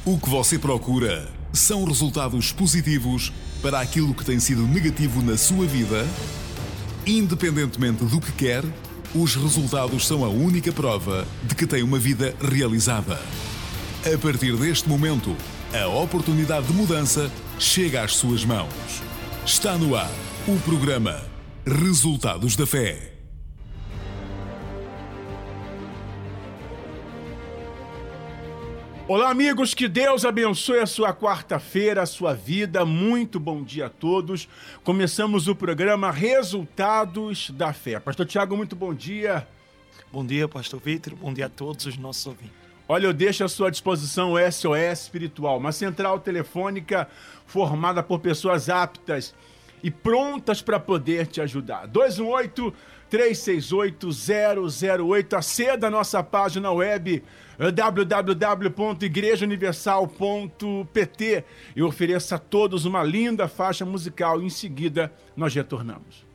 O que você procura são resultados positivos para aquilo que tem sido negativo na sua vida? Independentemente do que quer, os resultados são a única prova de que tem uma vida realizada. A partir deste momento, a oportunidade de mudança chega às suas mãos. Está no ar o programa Resultados da Fé. Olá, amigos, que Deus abençoe a sua quarta-feira, a sua vida. Muito bom dia a todos. Começamos o programa Resultados da Fé. Pastor Tiago, muito bom dia. Bom dia, Pastor Vítor. Bom dia a todos os nossos ouvintes. Olha, eu deixo à sua disposição o SOS Espiritual, uma central telefônica formada por pessoas aptas e prontas para poder te ajudar. 218-368-008. Aceda à nossa página web www.igrejauniversal.pt e ofereça a todos uma linda faixa musical. Em seguida, nós retornamos.